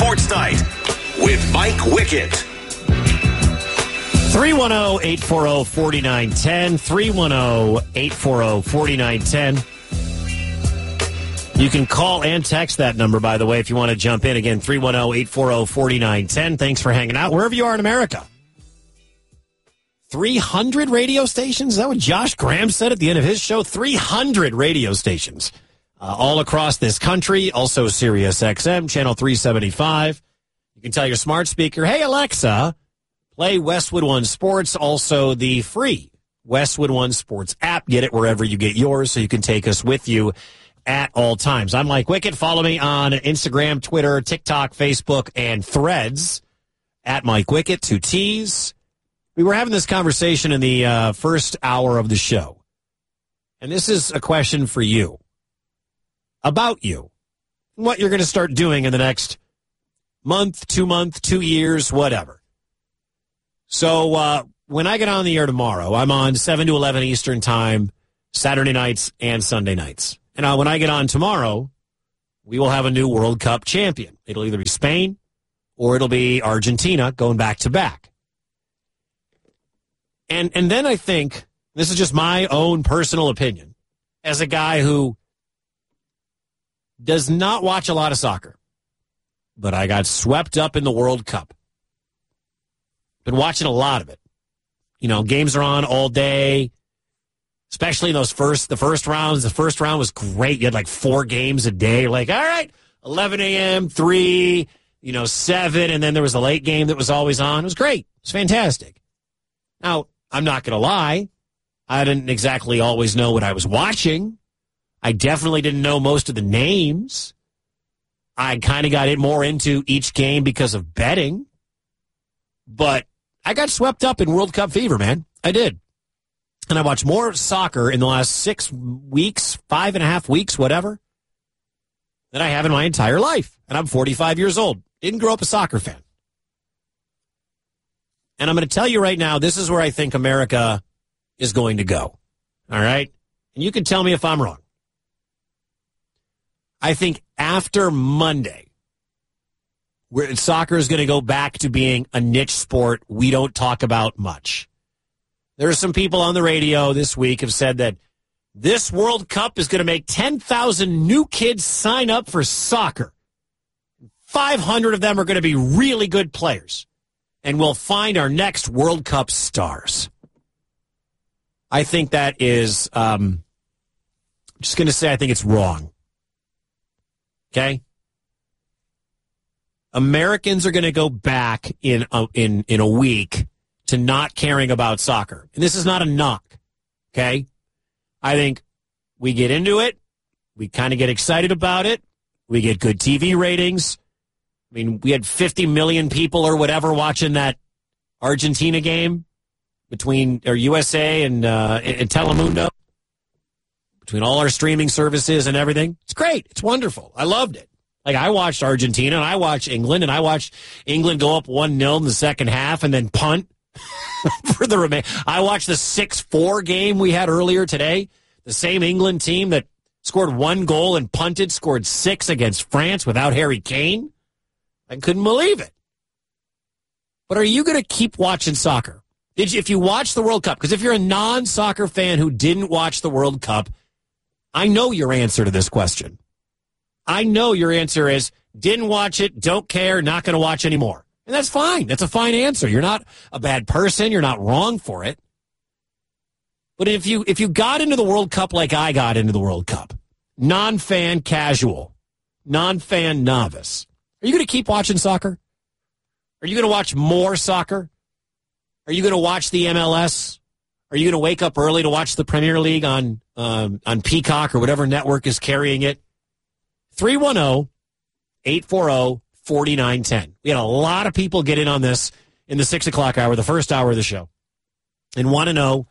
Sports Night with Mike Wickett. 310-840-4910. 310-840-4910. You can call and text that number, by the way, if you want to jump in. Again, 310-840-4910. Thanks for hanging out, wherever you are in America. 300 radio stations? Is that what Josh Graham said at the end of his show? 300 radio stations all across this country. Also Sirius XM, channel 375. You can tell your smart speaker, hey, Alexa, play Westwood One Sports. Also the free Westwood One Sports app. Get it wherever you get yours so you can take us with you at all times. I'm Mike Wickett. Follow me on Instagram, Twitter, TikTok, Facebook, and Threads at Mike Wickett, 2 T's. We were having this conversation in the first hour of the show, and this is a question for you, about you, what you're going to start doing in the next month, 2 years, whatever. So when I get on the air tomorrow, I'm on 7 to 11 Eastern time, Saturday nights and Sunday nights. And when I get on tomorrow, we will have a new World Cup champion. It'll either be Spain or it'll be Argentina going back to back. And then I think, this is just my own personal opinion, as a guy who does not watch a lot of soccer, but I got swept up in the World Cup. Been watching a lot of it. You know, games are on all day. Especially in the first rounds. The first round was great. You had like 4 games a day. Like, all right, 11 a.m., 3, 7, and then there was a late game that was always on. It was great. It was fantastic. Now, I'm not going to lie. I didn't exactly always know what I was watching. I definitely didn't know most of the names. I kind of got more into each game because of betting. But I got swept up in World Cup fever, man. I did. And I watched more soccer in the last 6 weeks, 5.5 weeks, whatever, than I have in my entire life. And I'm 45 years old. Didn't grow up a soccer fan. And I'm going to tell you right now, this is where I think America is going to go. All right? And you can tell me if I'm wrong. I think after Monday, where soccer is going to go back to being a niche sport we don't talk about much. There are some people on the radio this week have said that this World Cup is going to make 10,000 new kids sign up for soccer. 500 of them are going to be really good players. And we'll find our next World Cup stars. I think that is, I'm just going to say I think it's wrong. Okay? Americans are going to go back in a week to not caring about soccer. And this is not a knock, okay? I think we get into it. We kind of get excited about it. We get good TV ratings. I mean, we had 50 million people or whatever watching that Argentina game between USA and Telemundo, between all our streaming services and everything. It's great. It's wonderful. I loved it. Like, I watched Argentina, and I watched England, and I watched England go up 1-0 in the second half and then punt. For the remain, I watched the 6-4 game we had earlier today. The same England team that scored 1 goal and punted scored 6 against France without Harry Kane. I couldn't believe it. But are you going to keep watching soccer? If you watch the World Cup, because if you're a non-soccer fan who didn't watch the World Cup, I know your answer to this question. I know your answer is, didn't watch it, don't care, not going to watch anymore. And that's fine. That's a fine answer. You're not a bad person. You're not wrong for it. But if you got into the World Cup like I got into the World Cup, non-fan casual, non-fan novice, are you going to keep watching soccer? Are you going to watch more soccer? Are you going to watch the MLS? Are you going to wake up early to watch the Premier League on Peacock or whatever network is carrying it? 310-840-4910. We had a lot of people get in on this in the 6 o'clock hour, the first hour of the show, and want to know,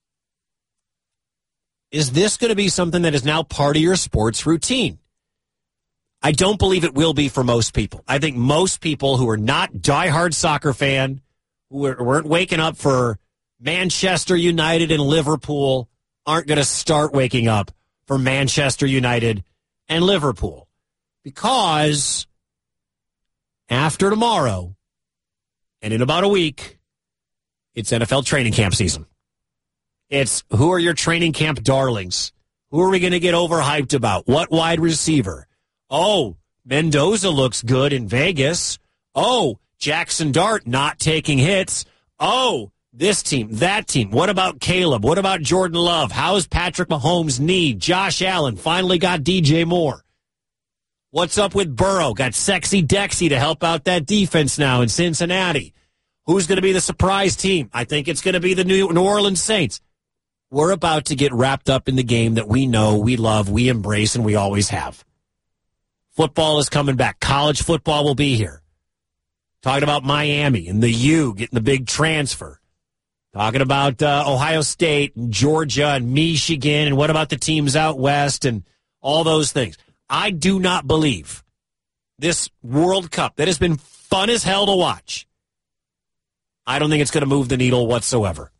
is this going to be something that is now part of your sports routine? I don't believe it will be for most people. I think most people who are not diehard soccer fan, who weren't waking up for Manchester United and Liverpool, aren't going to start waking up for Manchester United and Liverpool. Because, after tomorrow, and in about a week, it's NFL training camp season. It's who are your training camp darlings? Who are we going to get overhyped about? What wide receiver? Oh, Mendoza looks good in Vegas. Oh, Jackson Dart not taking hits. Oh, this team, that team. What about Caleb? What about Jordan Love? How's Patrick Mahomes' knee? Josh Allen finally got DJ Moore. What's up with Burrow? Got Sexy Dexy to help out that defense now in Cincinnati. Who's going to be the surprise team? I think it's going to be the New Orleans Saints. We're about to get wrapped up in the game that we know, we love, we embrace, and we always have. Football is coming back. College football will be here. Talking about Miami and the U getting the big transfer. Talking about Ohio State and Georgia and Michigan and what about the teams out west and all those things. I do not believe this World Cup that has been fun as hell to watch. I don't think it's going to move the needle whatsoever.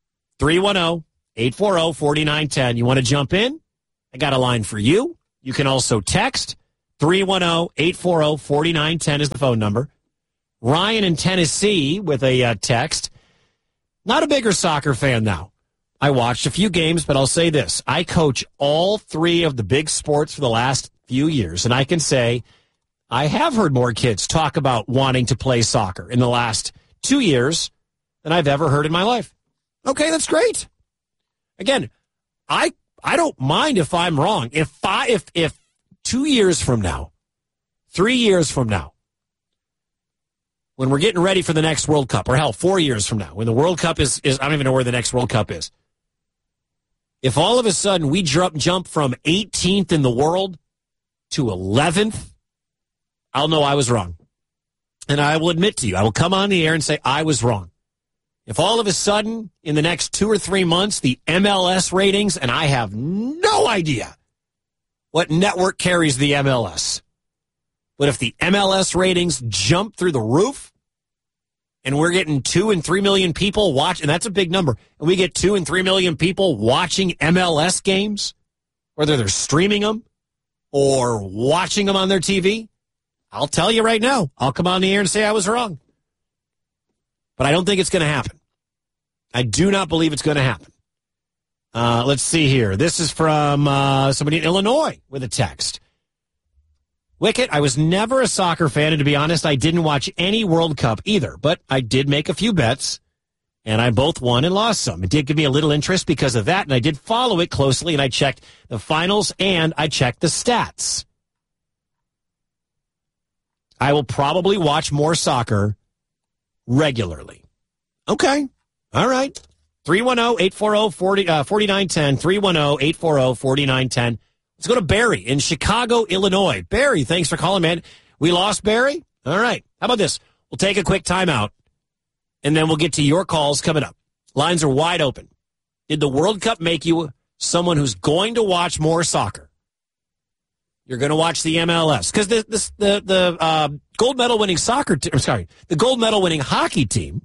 310-840-4910. You want to jump in? I got a line for you. You can also text. 310-840-4910 is the phone number. Ryan in Tennessee with a text. Not a bigger soccer fan now. I watched a few games, but I'll say this. I coach all three of the big sports for the last few years, and I can say I have heard more kids talk about wanting to play soccer in the last 2 years than I've ever heard in my life. Okay, that's great. Again, I don't mind if I'm wrong. If 2 years from now, 3 years from now, when we're getting ready for the next World Cup, or hell, 4 years from now, when the World Cup is I don't even know where the next World Cup is. If all of a sudden we jump from 18th in the world to 11th, I'll know I was wrong. And I will admit to you, I will come on the air and say I was wrong. If all of a sudden in the next 2 or 3 months, the MLS ratings, and I have no idea what network carries the MLS, but if the MLS ratings jump through the roof, and we're getting 2 and 3 million people watch, and that's a big number, and we get 2 and 3 million people watching MLS games, whether they're streaming them or watching them on their TV, I'll tell you right now, I'll come on the air and say I was wrong. But I don't think it's going to happen. I do not believe it's going to happen. Let's see here. This is from somebody in Illinois with a text. Wicket, I was never a soccer fan, and to be honest, I didn't watch any World Cup either, but I did make a few bets, and I both won and lost some. It did give me a little interest because of that, and I did follow it closely, and I checked the finals, and I checked the stats. I will probably watch more soccer regularly. Okay. All right. 310-840-4910, 310-840-4910. Let's go to Barry in Chicago, Illinois. Barry, thanks for calling, man. We lost Barry? All right. How about this? We'll take a quick timeout, and then we'll get to your calls coming up. Lines are wide open. Did the World Cup make you someone who's going to watch more soccer? You're going to watch the MLS. Because the gold medal winning the gold medal winning hockey team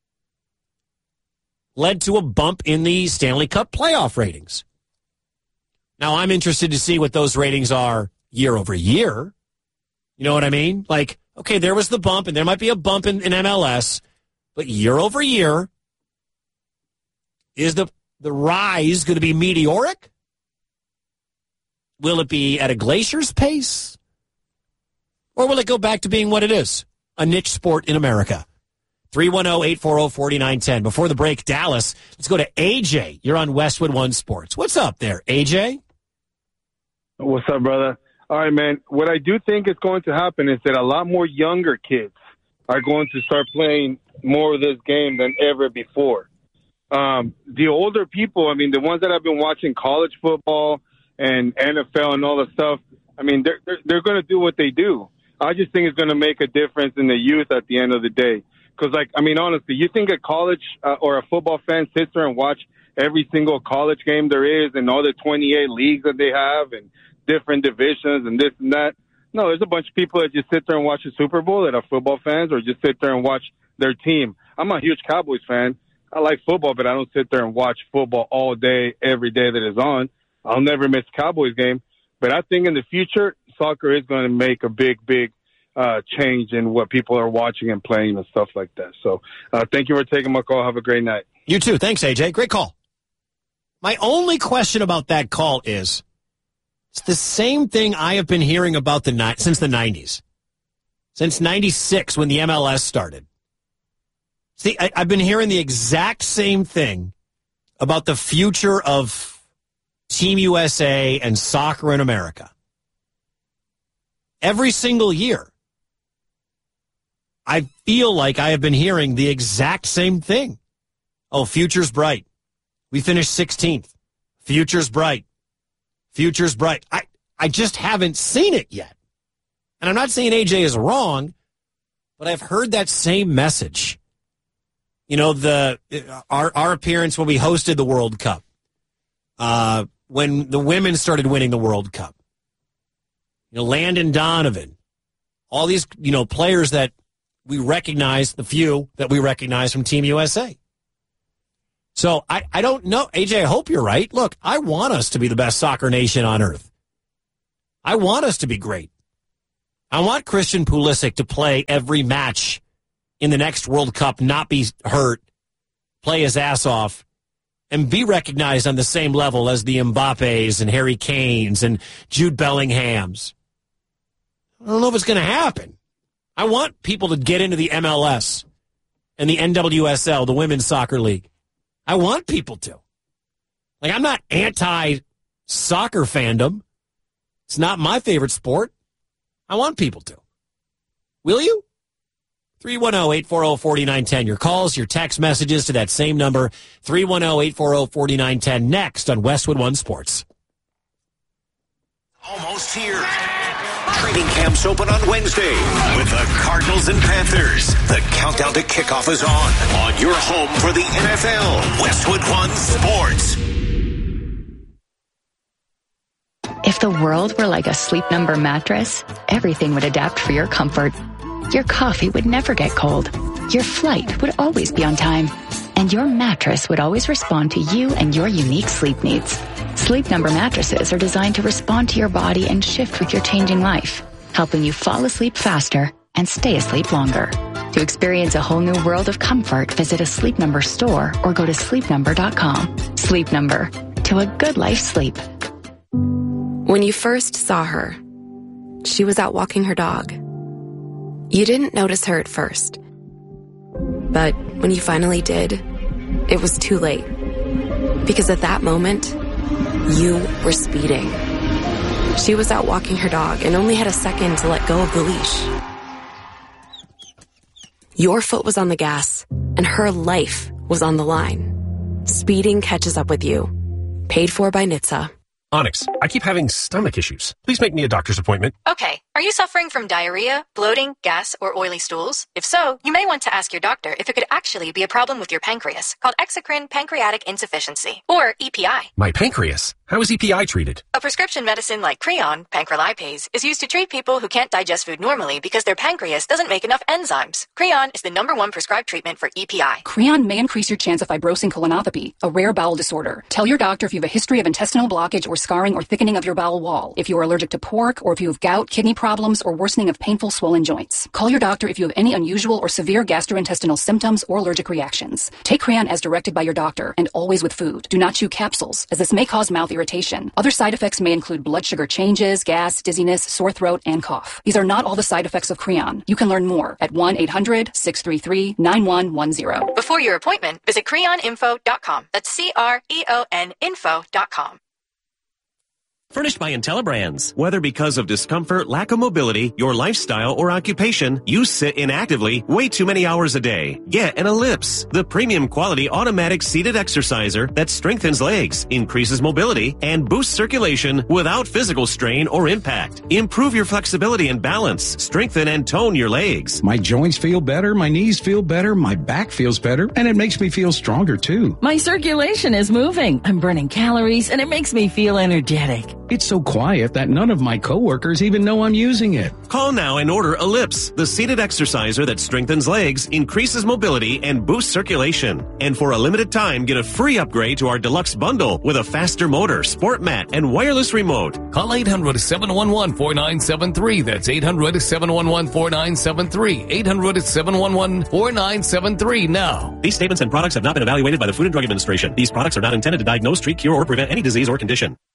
led to a bump in the Stanley Cup playoff ratings. Now, I'm interested to see what those ratings are year over year. You know what I mean? Like, okay, there was the bump, and there might be a bump in MLS, but year over year, is the rise going to be meteoric? Will it be at a glacier's pace? Or will it go back to being what it is, a niche sport in America? 310-840-4910. Before the break, Dallas, let's go to AJ. You're on Westwood One Sports. What's up there, AJ? What's up, brother? All right, man. What I do think is going to happen is that a lot more younger kids are going to start playing more of this game than ever before. The older people, I mean, the ones that have been watching college football and NFL and all that stuff, I mean, they're going to do what they do. I just think it's going to make a difference in the youth at the end of the day. Because, like, I mean, honestly, you think a college or a football fan sits there and watch every single college game there is and all the 28 leagues that they have and different divisions and this and that? No, there's a bunch of people that just sit there and watch the Super Bowl that are football fans or just sit there and watch their team. I'm a huge Cowboys fan. I like football, but I don't sit there and watch football all day, every day that is on. I'll never miss a Cowboys game. But I think in the future, soccer is going to make a big change in what people are watching and playing and stuff like that. So thank you for taking my call. Have a great night. You too. Thanks, AJ. Great call. My only question about that call is, it's the same thing I have been hearing about since the 90s. Since 96 when the MLS started. See, I've been hearing the exact same thing about the future of Team USA and soccer in America. Every single year, I feel like I have been hearing the exact same thing. Oh, future's bright. We finished 16th. Future's bright. Future's bright. I just haven't seen it yet. And I'm not saying AJ is wrong, but I've heard that same message. You know, our appearance when we hosted the World Cup, when the women started winning the World Cup, you know, Landon Donovan, all these, you know, players that we recognize, the few that we recognize from Team USA. So I don't know. AJ, I hope you're right. Look, I want us to be the best soccer nation on earth. I want us to be great. I want Christian Pulisic to play every match in the next World Cup, not be hurt, play his ass off, and be recognized on the same level as the Mbappes and Harry Kanes and Jude Bellinghams. I don't know if it's going to happen. I want people to get into the MLS and the NWSL, the Women's Soccer League. I want people to. Like, I'm not anti-soccer fandom. It's not my favorite sport. I want people to. Will you? 310-840-4910. Your calls, your text messages to that same number, 310-840-4910. Next on Westwood One Sports. Almost here. Training camps open on Wednesday with the Cardinals and Panthers. The countdown to kickoff is on your home for the NFL. Westwood One Sports. If the world were like a Sleep Number mattress, everything would adapt for your comfort. Your coffee would never get cold. Your flight would always be on time. And your mattress would always respond to you and your unique sleep needs. Sleep Number mattresses are designed to respond to your body and shift with your changing life, helping you fall asleep faster and stay asleep longer. To experience a whole new world of comfort, visit a Sleep Number store or go to sleepnumber.com. Sleep Number. To a good life sleep. When you first saw her, she was out walking her dog. You didn't notice her at first. But when you finally did, it was too late. Because at that moment, you were speeding. She was out walking her dog and only had a second to let go of the leash. Your foot was on the gas, and her life was on the line. Speeding catches up with you. Paid for by NHTSA. Onyx, I keep having stomach issues. Please make me a doctor's appointment. Okay. Are you suffering from diarrhea, bloating, gas, or oily stools? If so, you may want to ask your doctor if it could actually be a problem with your pancreas, called exocrine pancreatic insufficiency, or EPI. My pancreas? How is EPI treated? A prescription medicine like Creon, pancrelipase, is used to treat people who can't digest food normally because their pancreas doesn't make enough enzymes. Creon is the #1 prescribed treatment for EPI. Creon may increase your chance of fibrosing colonopathy, a rare bowel disorder. Tell your doctor if you have a history of intestinal blockage or scarring or thickening of your bowel wall, if you are allergic to pork, or if you have gout, kidney problems, or worsening of painful swollen joints. Call your doctor if you have any unusual or severe gastrointestinal symptoms or allergic reactions. Take Creon as directed by your doctor, and always with food. Do not chew capsules, as this may cause mouth irritation. Other side effects may include blood sugar changes, gas, dizziness, sore throat, and cough. These are not all the side effects of Creon. You can learn more at 1-800-633-9110. Before your appointment, visit creoninfo.com. That's CREON info.com. Furnished by IntelliBrands. Whether because of discomfort, lack of mobility, your lifestyle, or occupation, you sit inactively way too many hours a day. Get an Ellipse, the premium quality automatic seated exerciser that strengthens legs, increases mobility, and boosts circulation without physical strain or impact. Improve your flexibility and balance, strengthen and tone your legs. My joints feel better, my knees feel better, my back feels better, and it makes me feel stronger too. My circulation is moving. I'm burning calories, and it makes me feel energetic. It's so quiet that none of my coworkers even know I'm using it. Call now and order Ellipse, the seated exerciser that strengthens legs, increases mobility, and boosts circulation. And for a limited time, get a free upgrade to our deluxe bundle with a faster motor, sport mat, and wireless remote. Call 800-711-4973. That's 800-711-4973. 800-711-4973 now. These statements and products have not been evaluated by the Food and Drug Administration. These products are not intended to diagnose, treat, cure, or prevent any disease or condition.